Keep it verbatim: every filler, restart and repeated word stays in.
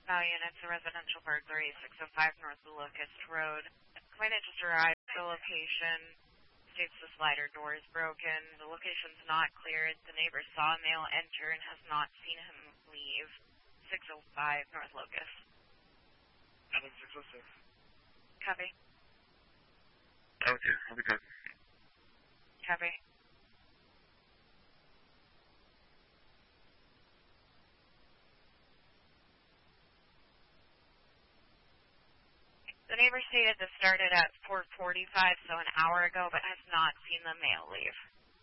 Valiant, it's a residential burglary, six oh five North Locust Road. Complainant just arrived at the location, states the slider door is broken. The location's not cleared. The neighbor saw a male enter and has not seen him leave. six oh five North Locust. Adam six oh six. Copy. Okay, I'll be good. Copy. The neighbor stated this started at four forty-five, so an hour ago, but has not seen the male leave.